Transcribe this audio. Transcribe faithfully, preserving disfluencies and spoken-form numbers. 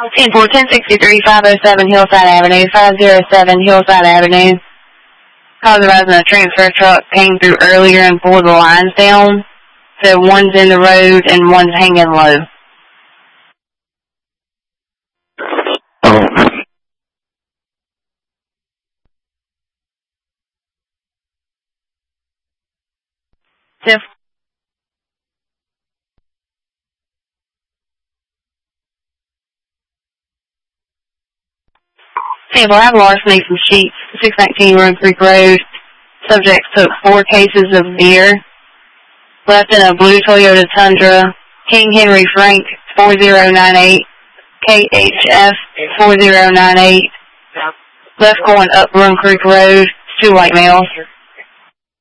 ten four, ten sixty-three, five oh seven Hillside Avenue, five oh seven Hillside Avenue. Cause of rising a transfer truck came through earlier and pulled the lines down. So one's in the road and one's hanging low. Oh. ten Sample, I have larceny from Sheets, six nineteen Room Creek Road. Subjects took four cases of beer. Left in a blue Toyota Tundra. King Henry Frank, four zero nine eight. K H F, four zero nine eight. Left going up Room Creek Road. Two white males.